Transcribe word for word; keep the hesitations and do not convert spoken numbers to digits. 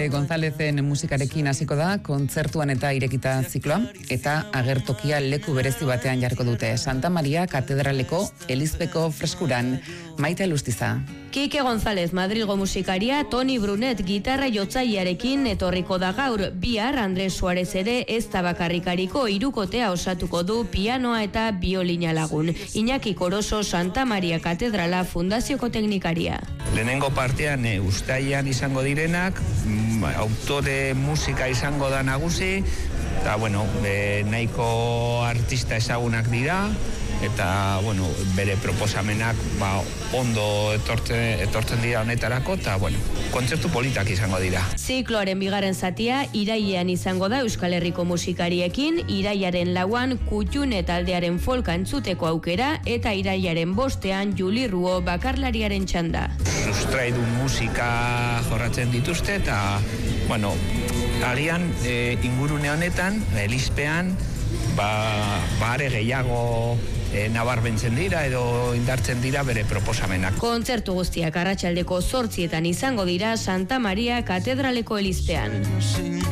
Quique Gonzalezen musikarekin hasiko da, kontzertuan eta irekita zikloa, eta agertokia leku berezi batean jarko dute. Santa Maria Katedraleko Elizpeko freskuran. Maite Lustiza. Quique González Madrilgo musikaria, Toni Brunet gitarra jotzailearekin etorriko da gaur. Bihar Andres Suarez ere ez da bakarrikariko hirukotea osatuko du pianoa eta biolina lagun. Iñaki Koroso Santa Maria Katedrala fundazioko teknikaria. Lehenengo partean e, ustaian izango direnak, m, autore musika izango da nagusi, eta bueno, e, nahiko artista ezagunak dira, eta bueno, bere proposamenak ba, ondo etortzen, etortzen dira honetarako, eta bueno, kontzertu politak izango dira. Zikloaren bigarren zatia irailean izango da Euskal Herriko musikariekin, irailaren lauan Kutxune taldearen folka entzuteko aukera, eta irailaren bostean Juli Ruo bakarlariaren txanda. Sustraidun musika jorratzen dituzte, eta bueno, agian e, ingurune honetan, Elizpean, ba, bare gehiago E, nabarbentzen dira edo indartzen dira bere proposamenak. Kontzertu guztiak arratsaldeko zortzietan izango dira Santa Maria Katedraleko Elizpean.